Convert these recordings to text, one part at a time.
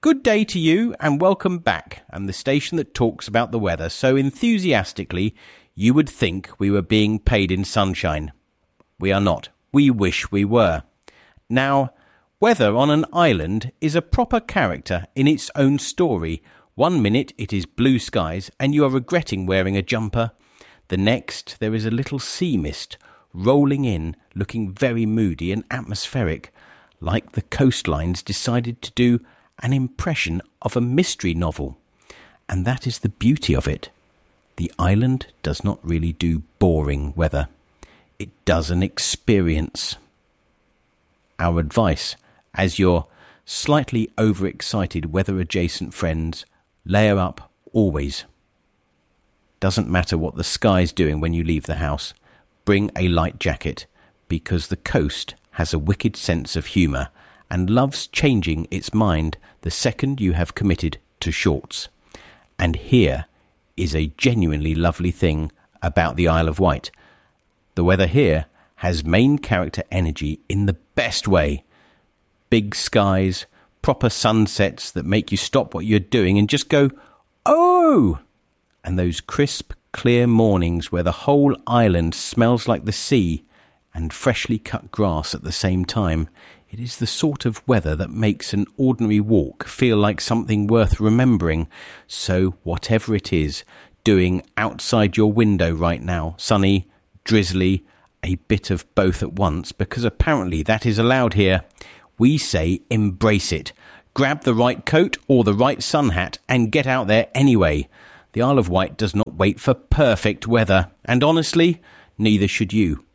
Good day to you and welcome back. I'm the station that talks about the weather so enthusiastically you would think we were being paid in sunshine. We are not. We wish we were. Now, weather on an island is a proper character in its own story. One minute it is blue skies and you are regretting wearing a jumper. The next there is a little sea mist rolling in, looking very moody and atmospheric, like the coastlines decided to do an impression of a mystery novel. And that is the beauty of it. The island does not really do boring weather. It does an experience. Our advice, as your slightly overexcited weather-adjacent friends, layer up always. Doesn't matter what the sky's doing when you leave the house. Bring a light jacket, because the coast has a wicked sense of humour and loves changing its mind the second you have committed to shorts. And here is a genuinely lovely thing about the Isle of Wight. The weather here has main character energy in the best way. Big skies, proper sunsets that make you stop what you're doing and just go, oh! And those crisp, clear mornings where the whole island smells like the sea and freshly cut grass at the same time. It is the sort of weather that makes an ordinary walk feel like something worth remembering. So whatever it is doing outside your window right now, sunny, drizzly, a bit of both at once, because apparently that is allowed here, we say embrace it. Grab the right coat or the right sun hat and get out there anyway. The Isle of Wight does not wait for perfect weather, and honestly, neither should you.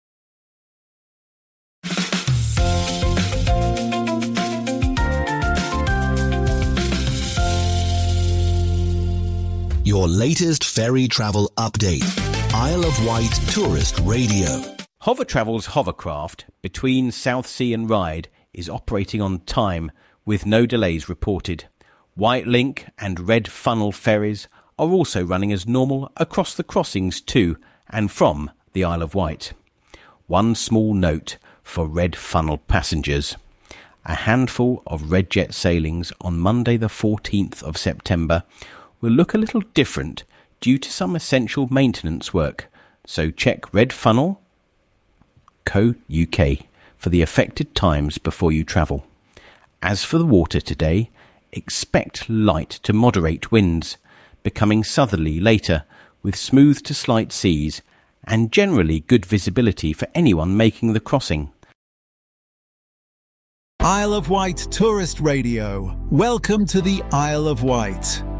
Your latest ferry travel update. Isle of Wight Tourist Radio. Hover Travel's hovercraft between Southsea and Ryde is operating on time with no delays reported. White Link and Red Funnel ferries are also running as normal across the crossings to and from the Isle of Wight. One small note for Red Funnel passengers. A handful of Redjet sailings on Monday the 14th of September will look a little different due to some essential maintenance work, so check redfunnel.co.uk for the affected times before you travel. As for the water today, expect light to moderate winds, becoming southerly later with smooth to slight seas and generally good visibility for anyone making the crossing. Isle of Wight Tourist Radio. Welcome to the Isle of Wight.